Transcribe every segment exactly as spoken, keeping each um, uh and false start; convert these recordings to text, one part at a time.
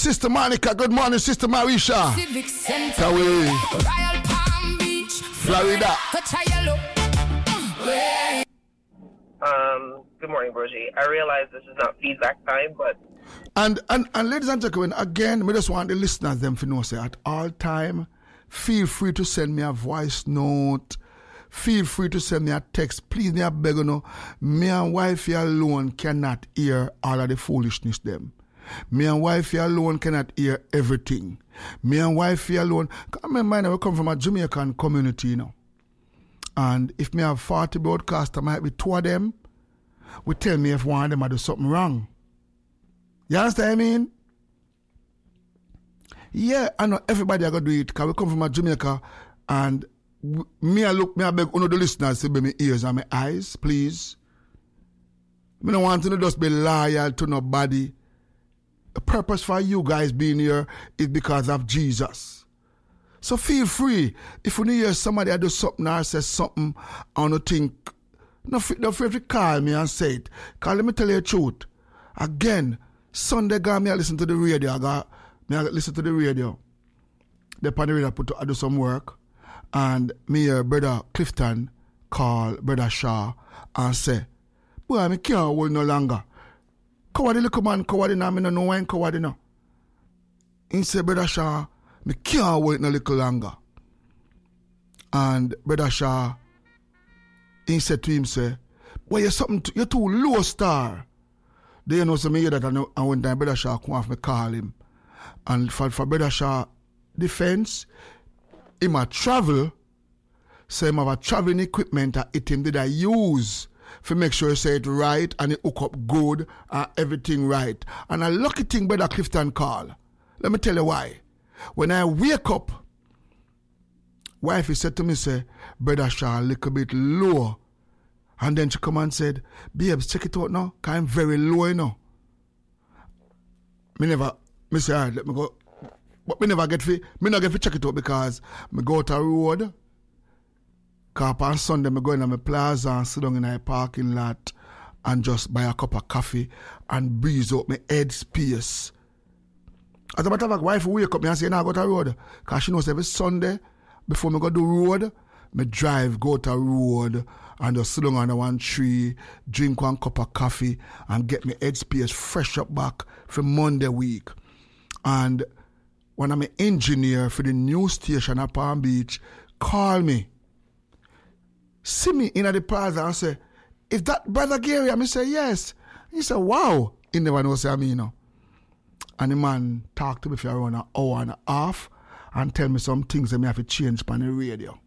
Sister Monica. Good morning, Sister Marisha. Civic Center, Kawi. Royal Palm Beach, Florida. Um, good morning, Brogy. I realize this is not feedback time, but... And, and, and ladies and gentlemen, again, we just want the listeners them to know, say, at all time, feel free to send me a voice note. Feel free to send me a text. Please, me a beg you know, me and wifey alone cannot hear all of the foolishness them. Me and wifey alone cannot hear everything. Me and wifey alone, I remember we come from a Jamaican community, you know. And if me have forty broadcasters, might be two of them, will tell me if one of them I do something wrong. You understand what I mean? Yeah, I know everybody I got to do it because we come from a Jamaica and w- me I look, me I beg one of the listeners to be my ears and my eyes, please. Me don't want to just be loyal to nobody. The purpose for you guys being here is because of Jesus. So feel free. If you hear somebody I do something or say something, I don't think, no, don't feel to call me and say it. Because let me tell you the truth. Again, Sunday, God, me I listen to the radio. I got, me I listen to the radio. They on the radio put to I do some work. And me hear Brother Clifton call Brother Shaw and say, boy, I can't hold no longer. Coward little man, coward now, I don't know why I'm coward now. He said, Brother Shaw, I can't wait no little longer. And Brother Shaw, he said to him, say, well, you're something, too, you're too low star. They you know, so me hear that and one time Brother Shaw come off, me call him. And for, for Brother Shaw defense, he might travel, so him have a traveling equipment that it him did I use for make sure he say it right and it hook up good and everything right. And a lucky thing Brother Clifton call. Let me tell you why. When I wake up, wife he said to me, say, Brother Shaw a little bit low. And then she come and said, babes, check it out now, because I'm very low, you know. Me never, me say, all right, let me go. But me never get fi, me not get fi check it out because me go out a road. Because on Sunday, me go in my plaza and sit down in a parking lot and just buy a cup of coffee and breeze out my head space. As a matter of fact, wife wake up me and say, nah, go to the road. Because she knows every Sunday, before me go to the road, me drive, go to the road, and just sit down under one tree, drink one cup of coffee, and get my headspace fresh up back for Monday week. And when I'm an engineer for the news station at Palm Beach, call me. See me in the plaza and say, is that Brother Gary? I say, yes. He said, wow. He never knows what I mean, you know. And the man talked to me for around an hour and a half and tell me some things that I have to change on the radio.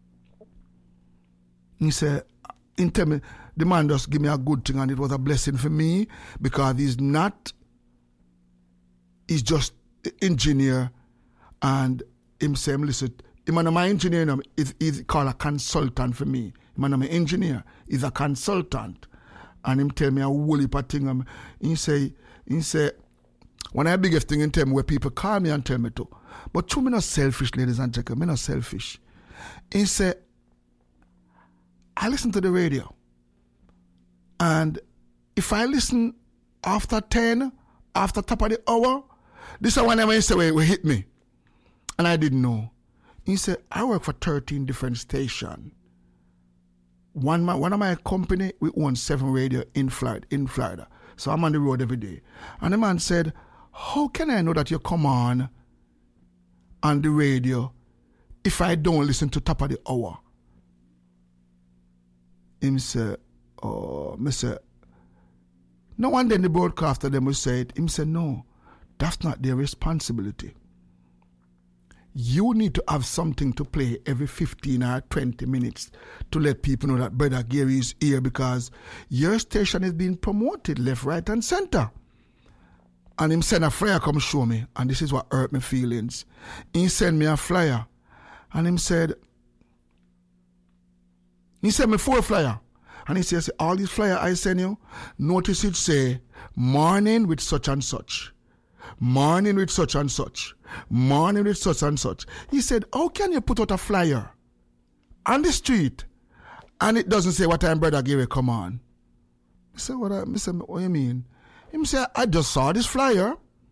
He said, he tell me, the man just give me a good thing and it was a blessing for me because he's not, he's just an engineer and him say, listen, him and my engineer, you know, is, is called a consultant for me. Him and my engineer is a consultant. And him tell me a whole heap of things. Um, he say, he say, one of the biggest thing in tell me where people call me and tell me to. But true, me not selfish, ladies and gentlemen, me not selfish. He say, I listen to the radio. And if I listen after ten, after top of the hour, this is when I say, well, it hit me. And I didn't know. He said, I work for thirteen different stations. One, one of my company, we own seven radio in Florida, in Florida. So I'm on the road every day. And the man said, how can I know that you come on on the radio if I don't listen to top of the hour? Him say, oh, me say, no one then the broadcaster them will say it. Him say, no, that's not their responsibility. You need to have something to play every fifteen or twenty minutes to let people know that Brother Gary is here because your station is being promoted left, right, and center. And him send a flyer come show me, and this is what hurt my feelings. He sent me a flyer, and him said, he sent me four flyer, and he says, all these flyer I send you, notice it say, morning with such and such. Morning with such and such. Morning with such and such. He said, how can you put out a flyer on the street and it doesn't say what time Brother Gary come on? I said, what, I, I said, what do you mean? He said, I just saw this flyer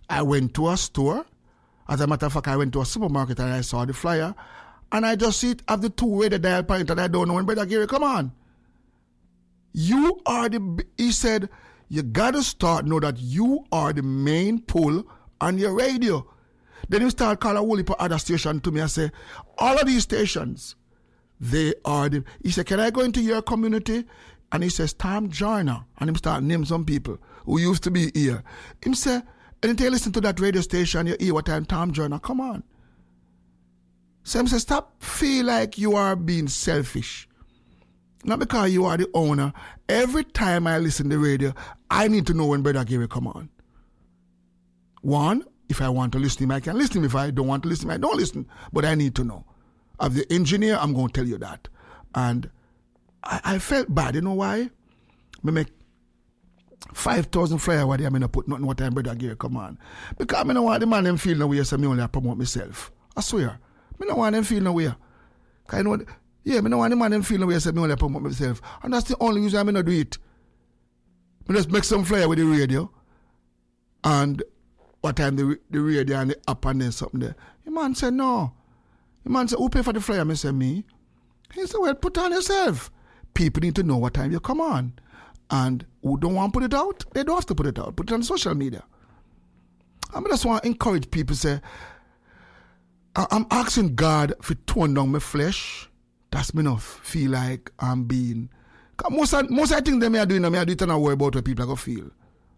I went to a store. As a matter of fact, I went to a supermarket and I saw the flyer. And I just see it have the two way the dial point and I don't know when Brother Gary, come on. You are the, he said, you got to start know that you are the main pull on your radio. Then he start calling a whole heap of other station to me and say, all of these stations, they are the, he said, can I go into your community? And he says, Tom Joyner. And he start name some people who used to be here. He say, anytime you listen to that radio station, you hear what time Tom Joyner, come on. So he says, stop feel like you are being selfish. Not because you are the owner. Every time I listen to the radio, I need to know when Brother Gary come on. One, if I want to listen to him, I can listen to him. If I don't want to listen to him, I don't listen. But I need to know. Of the engineer, I'm going to tell you that. And I, I felt bad. You know why? I make five thousand flyers where I'm going to put nothing what time Brother Gary come on. Because I don't want the man them feel no way, so I only promote myself. I swear. I don't want them feel no way. I know, yeah, I don't want the man them feel no way, so I only promote myself. And that's the only reason I'm going to do it. I just make some flyer with the radio. And what time the, the radio and the app and then something there. The man said, no. The man said, who pay for the flyer? I said, me. He said, well, put on yourself. People need to know what time you come on. And who don't want to put it out, they don't have to put it out. Put it on social media. I just want to encourage people to say, I'm asking God to tone down my flesh. That's me enough. Feel like I'm being. Most of, most of the things that I are doing, I do it and I worry about what people are going to feel.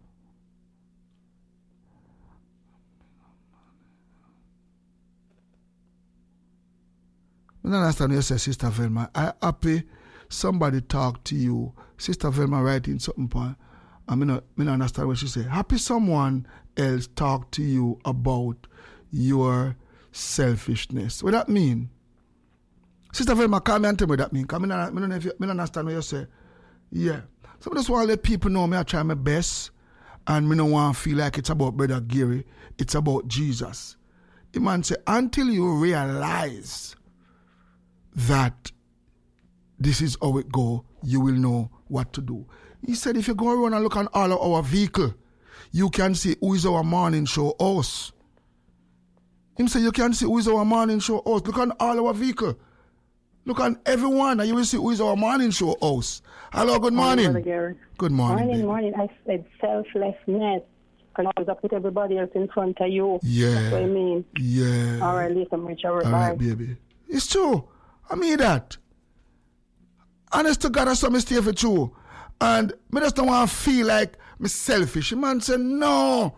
I don't understand what you say, Sister Velma. I happy somebody talk to you. Sister Velma writing something point. I mean, I don't understand what she say. Happy someone else talk to you about your selfishness. What that mean? Sister Velma, come and tell me what that mean. Because I don't understand what you say. Yeah. So I just want to let people know me I try my best. And I don't want to feel like it's about Brother Gary. It's about Jesus. The man say, until you realize that this is how it go, you will know what to do. He said, if you go around and look on all of our vehicle, you can see who is our morning show host. Him say, you can see who is our morning show host. Look on all our vehicle. Look on everyone and you will see who is our morning show host. Hello, good morning. Morning, Gary. Good morning. Morning, baby. morning. I said selflessness. Because I put everybody else in front of you. Yeah. That's what I mean. Yeah. All right, listen, Rich. All right, All right, baby. It's true. I mean that. Honest to God, that's what I stay for true. And I just don't want to feel like I'm selfish. The man said, no.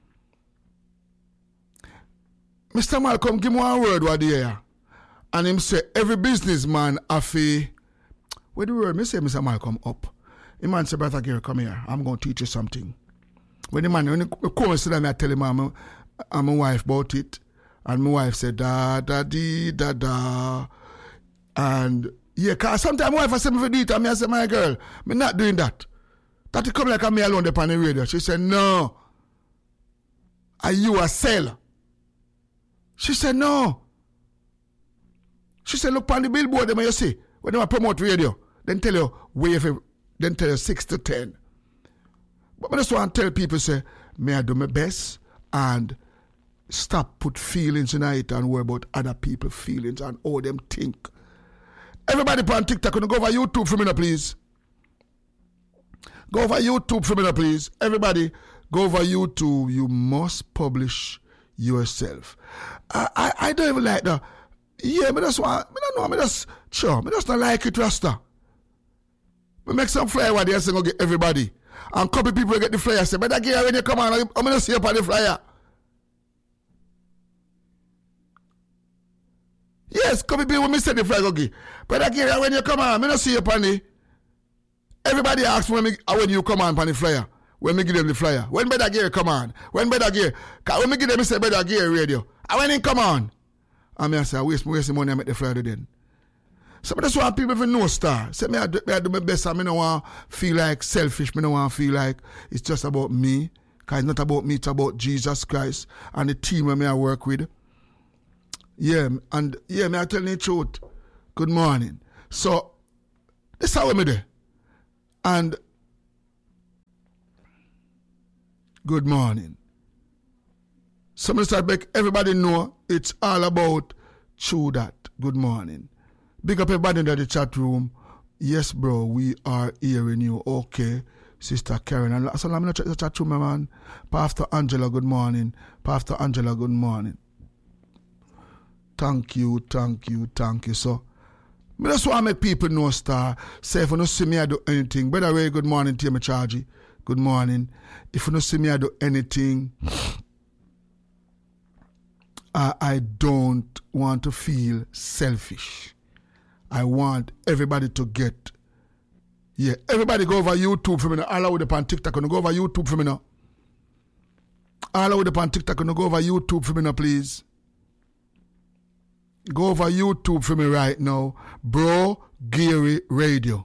Mister Malcolm, give me one word what there. And him say, every businessman have a, where the word, me say Mister Malcolm up. The man say, Brother Gary, come here. I'm going to teach you something. When the man, when he come and sit down, I tell him I'm, I'm my wife about it. And my wife said, da, da, dee, da, da. And yeah, because sometimes my wife I say me for do it, and me I say, my girl, me not doing that. That it come like I'm me alone upon the radio. She said, no. Are you a seller? She said, no. She said, look on the billboard, them you see, when they promote radio, then tell you, wave, then tell you six to ten. But I just want to tell people, say, may I do my best and stop put feelings in it and worry about other people's feelings and how them think. Everybody on TikTok, can you go over YouTube for me now, please? Go over YouTube for me now, please. Everybody, go over YouTube. You must publish yourself. I, I, I don't even like that. Yeah, but that's why, I don't know, I just, sure, I just don't like it, Rasta. We make some flyer where they say, go get everybody. And a couple people get the flyer, say, but again, when you come on, I'm going to see you on the flyer. Yes, couple people when me say the flyer, okay. But again, when you come on, I'm going to see you on the, everybody asks when, me, when you come on on the flyer. When me give them the flyer. When Brother Gary come on. When Brother Gary, when me give them, me say Brother Gary radio. And when he come on. And me I say, I waste, waste money, I make the flyer then. So that's why people even know star. Say me I do, me I do my best and me don't want to feel like selfish. Me don't want to feel like it's just about me. Because it's not about me, it's about Jesus Christ and the team that me I work with. Yeah, and yeah, me I tell you the truth. Good morning. So, this is how me do. And good morning. So Mister Beck, everybody know it's all about True That. Good morning. Big up everybody in the chat room. Yes, bro, we are hearing you. Okay, Sister Karen. And so let me check the chat room, my man. Pastor Angela, good morning. Pastor Angela, good morning. Thank you, thank you, thank you. So, I just want to make people know, Star. Say, if you don't see me, I do anything. Brother Ray, good morning to you, Chargy. Good morning. If you don't see me, I do anything. I, I don't want to feel selfish. I want everybody to get. Yeah, everybody go over YouTube for me now. All over the pan TikTok. Go over YouTube for me now. All over the pan TikTok. Go over YouTube for me now, please. Go over YouTube for me right now. Bro Geary Radio.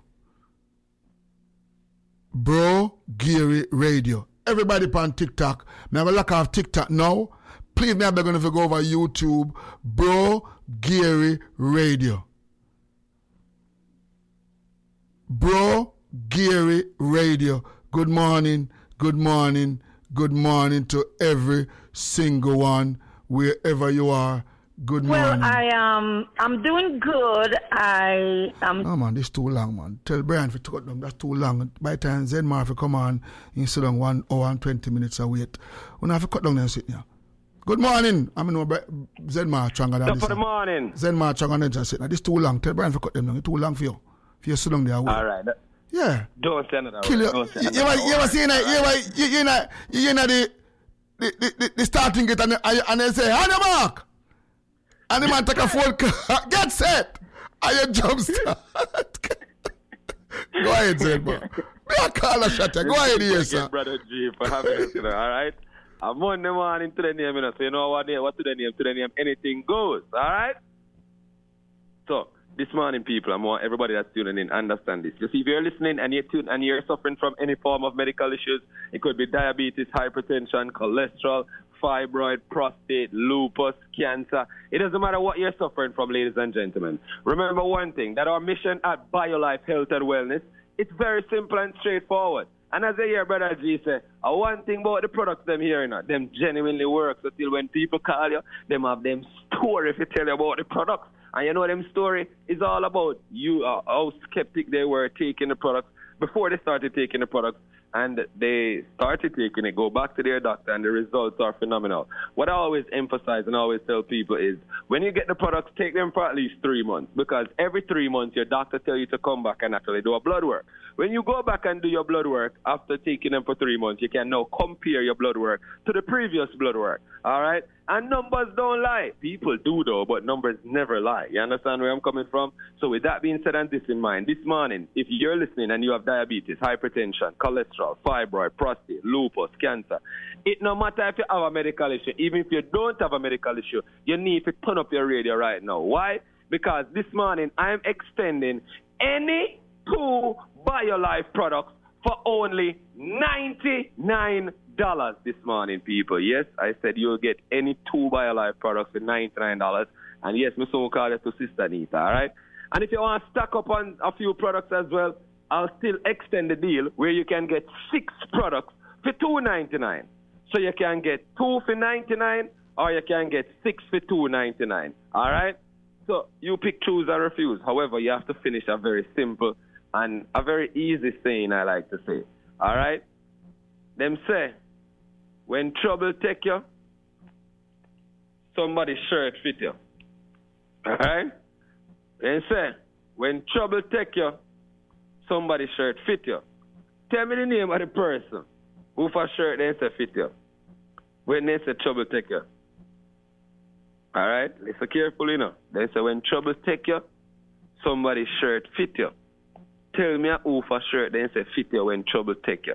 Bro Geary Radio. Everybody pan TikTok. Me have a lack of TikTok now. Please, me I'm going to go over YouTube. Bro Geary Radio. Bro Geary Radio. Good morning, good morning, good morning to every single one, wherever you are. Good morning. Well, I um, I'm doing good. I um. Oh man, this too long, man. Tell Brian if you cut them, that's too long. By the time Zenmar if you come on, you sit down one hour and twenty minutes a wait. When I have to cut down there, sit here. Good morning. I mean, Zenmar Changa. Top of the morning. Zenmar Changa then sit now. This too long. Tell Brian if you cut them down. It's too long for you. If you're sitting there, all right. Yeah. Don't send it out. Kill you. Don't send You, it you, out. ever, you ever seen that? You ever, you, you know, you know the, the, the, the starting gate and, they- and they say, "On your mark." And the man take a phone call. Get set. And you jump start. Go ahead, Zenmar. Be a call a shot. Go ahead here, sir. Brother G for having us, you know, all right? I'm Monday morning to the name, you know, so you know what, name, what to the name, to the name, anything goes, all right? So, this morning, people, I want everybody that's tuning in understand this. You see, if you're listening and you're tuned and you're suffering from any form of medical issues, it could be diabetes, hypertension, cholesterol, fibroid, prostate, lupus, cancer. It doesn't matter what you're suffering from, ladies and gentlemen. Remember one thing, that our mission at BioLife Health and Wellness, it's very simple and straightforward. And as I hear Brother G say, uh, one thing about the products them here, you know, them genuinely work. So till when people call you, them have them story if you tell you about the products. And you know them story is all about you, uh, how skeptic they were taking the products before they started taking the products. And they started taking it, go back to their doctor, and the results are phenomenal. What I always emphasize and always tell people is, when you get the products, take them for at least three months. Because every three months, your doctor tells you to come back and actually do a blood work. When you go back and do your blood work after taking them for three months, you can now compare your blood work to the previous blood work. All right? And numbers don't lie. People do, though, but numbers never lie. You understand where I'm coming from? So with that being said and this in mind, this morning, if you're listening and you have diabetes, hypertension, cholesterol, fibroid, prostate, lupus, cancer, it no matter if you have a medical issue, even if you don't have a medical issue, you need to turn up your radio right now. Why? Because this morning, I'm extending any two BioLife products for only ninety-nine dollars this morning, people. Yes, I said you'll get any two BioLife products for ninety-nine dollars. And yes, my son called it to Sister Anita, all right? And if you want to stack up on a few products as well, I'll still extend the deal where you can get six products for two ninety-nine. So you can get two for ninety-nine or you can get six for two ninety-nine, all right? So you pick, choose, and refuse. However, you have to finish a very simple and a very easy saying, I like to say. All right? Them say, when trouble take you, somebody's shirt fit you. All right? Them say, when trouble take you, somebody's shirt fit you. Tell me the name of the person who for shirt they say fit you. When they say trouble take you. All right? Listen carefully, you know. They say, when trouble take you, somebody's shirt fit you. Tell me who for shirt they say fit you when trouble take you.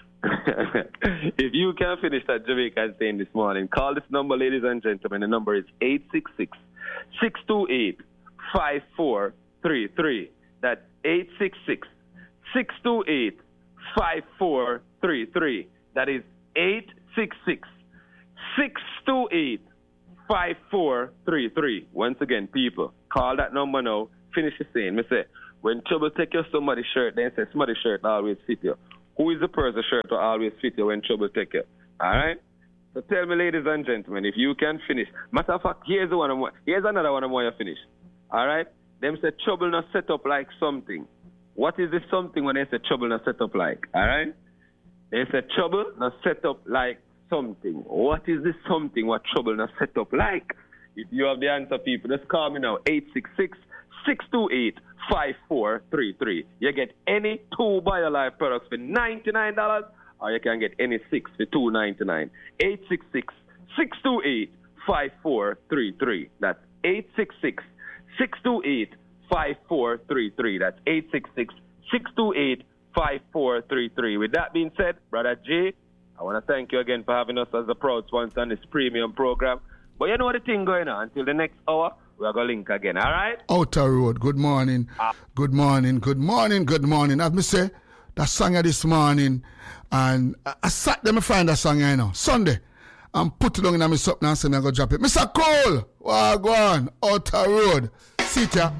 If you can finish that Jamaican saying this morning, call this number, ladies and gentlemen. The number is eight six six, six two eight, five four three three. That's eight six six, six two eight, five four three three. That is eight six six, six two eight, five four three three. Once again, people, call that number now. Finish the saying. Me say, when trouble take you somebody's shirt, then say somebody's shirt always fit you. Who is the person shirt will always fit you when trouble take you? All right? So tell me, ladies and gentlemen, if you can finish. Matter of fact, here's the one. I'm, here's another one. I'm want you finish. All right. Them say trouble not set up like something. What is this something when they say trouble not set up like? All right. They say trouble not set up like something. What is this something? What trouble not set up like? If you have the answer, people, just call me now. eight six six, six two eight, five four three three. You get any two BioLife products for ninety-nine dollars, or you can get any six for two ninety-nine. eight six six, six two eight, five four three three. That's eight six six, six two eight, five four three three. That's eight six six, six two eight, five four three three. With that being said, Brother Jay, I want to thank you again for having us as a proud sponsor on this premium program. But you know the thing going on. Until the next hour, we are going to link again, all right? Outer Road, good morning. Ah. Good morning, good morning, good morning. As me say, that song of this morning, and I, I sat there, me find that song, you know, Sunday, and put it on in my sup now, and say I'm going to drop it. Mister Cole, well, go on, Outer Road. Sit ya.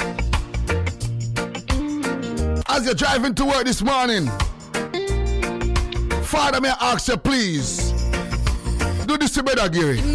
As you're driving to work this morning, Father, may I ask you, please, do this to Brother Gary.